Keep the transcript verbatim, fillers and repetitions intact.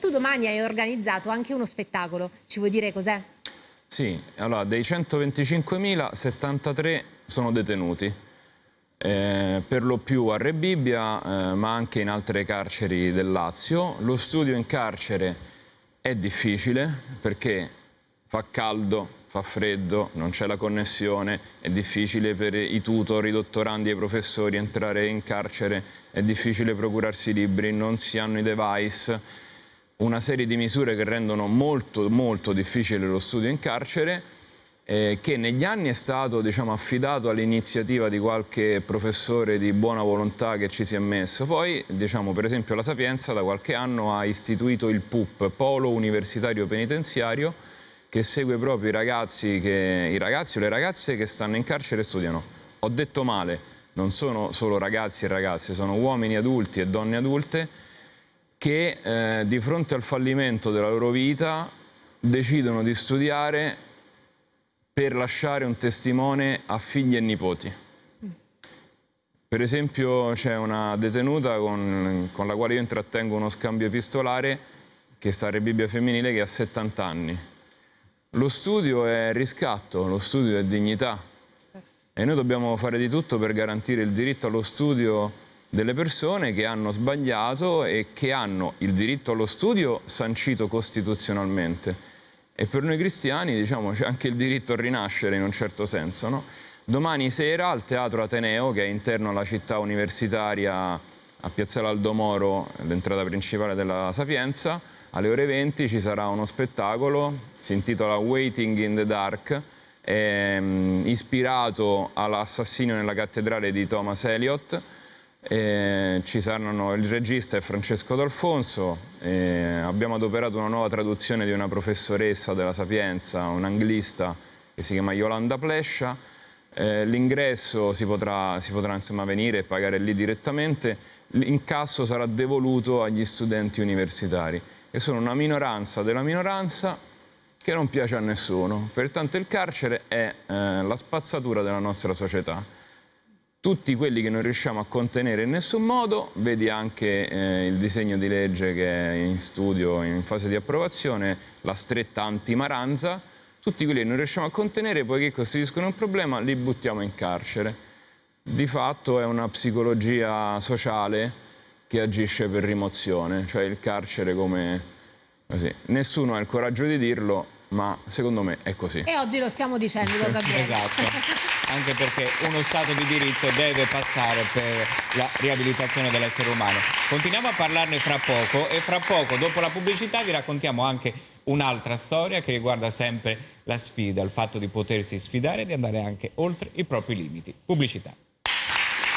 tu domani hai organizzato anche uno spettacolo, ci vuoi dire cos'è? Sì, allora dei centoventicinquemila, settantatré sono detenuti, eh, per lo più a Rebibbia, eh, ma anche in altre carceri del Lazio. Lo studio in carcere è difficile perché fa caldo, fa freddo, non c'è la connessione, è difficile per i tutor, i dottorandi e i professori entrare in carcere, è difficile procurarsi libri, non si hanno i device, una serie di misure che rendono molto molto difficile lo studio in carcere, eh, che negli anni è stato, diciamo, affidato all'iniziativa di qualche professore di buona volontà che ci si è messo. Poi, diciamo, per esempio la Sapienza da qualche anno ha istituito il P U P, Polo Universitario Penitenziario, che segue proprio i ragazzi, che, i ragazzi o le ragazze che stanno in carcere e studiano. Ho detto male, non sono solo ragazzi e ragazze, sono uomini adulti e donne adulte che eh, di fronte al fallimento della loro vita decidono di studiare per lasciare un testimone a figli e nipoti. Per esempio c'è una detenuta con, con la quale io intrattengo uno scambio epistolare che sta a Rebibbia Femminile, che ha settanta anni. Lo studio è riscatto, lo studio è dignità e noi dobbiamo fare di tutto per garantire il diritto allo studio delle persone che hanno sbagliato e che hanno il diritto allo studio sancito costituzionalmente. E per noi cristiani, diciamo, c'è anche il diritto a rinascere in un certo senso, no? Domani sera al Teatro Ateneo, che è interno alla città universitaria a Piazzale Aldo Moro, l'entrata principale della Sapienza, alle ore venti ci sarà uno spettacolo, si intitola Waiting in the Dark, è, um, ispirato all'assassinio nella cattedrale di Thomas Eliot. Eh, ci saranno, il regista è Francesco D'Alfonso, eh, abbiamo adoperato una nuova traduzione di una professoressa della Sapienza, un'anglista che si chiama Yolanda Plescia. Eh, l'ingresso si potrà, si potrà insomma venire e pagare lì direttamente, l'incasso sarà devoluto agli studenti universitari, che sono una minoranza della minoranza che non piace a nessuno, pertanto il carcere è eh, la spazzatura della nostra società. Tutti quelli che non riusciamo a contenere in nessun modo, vedi anche eh, il disegno di legge che è in studio, in fase di approvazione, la stretta anti-Maranza, tutti quelli che non riusciamo a contenere, poiché costituiscono un problema, li buttiamo in carcere. Di fatto è una psicologia sociale che agisce per rimozione, cioè il carcere come così. Nessuno ha il coraggio di dirlo, ma secondo me è così. E oggi lo stiamo dicendo, Don Gabriele. Esatto. Anche perché uno Stato di diritto deve passare per la riabilitazione dell'essere umano. Continuiamo a parlarne fra poco e fra poco, dopo la pubblicità, vi raccontiamo anche un'altra storia che riguarda sempre la sfida, il fatto di potersi sfidare e di andare anche oltre i propri limiti. Pubblicità.